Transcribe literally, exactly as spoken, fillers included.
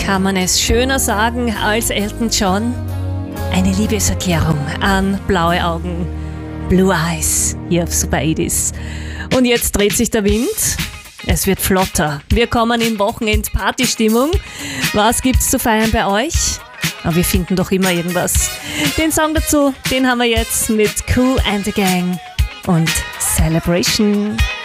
Kann man es schöner sagen als Elton John? Eine Liebeserklärung an blaue Augen. Blue Eyes hier auf Super achtzig. Und jetzt dreht sich der Wind. Es wird flotter. Wir kommen in Wochenend-Party-Stimmung. Was gibt's zu feiern bei euch? Aber wir finden doch immer irgendwas. Den Song dazu, den haben wir jetzt mit Kool and the Gang und Celebration.